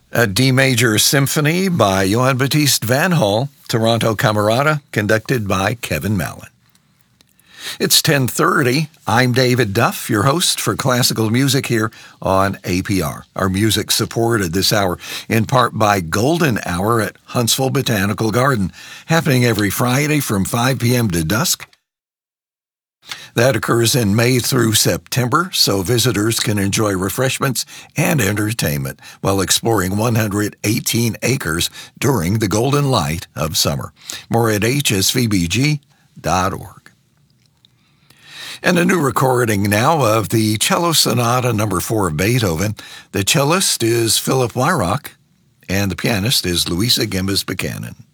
A D Major Symphony by Johann Baptiste Van Hall, Toronto Camerata, conducted by Kevin Mallon. It's 10:30. I'm David Duff, your host for classical music here on APR. Our music supported this hour in part by Golden Hour at Huntsville Botanical Garden, happening every Friday from 5 p.m. to dusk. That occurs in May through September, so visitors can enjoy refreshments and entertainment while exploring 118 acres during the golden light of summer. More at hsvbg.org. And a new recording now of the Cello Sonata No. 4 of Beethoven. The cellist is Philip Weirach, and the pianist is Louisa Gimbus Buchanan.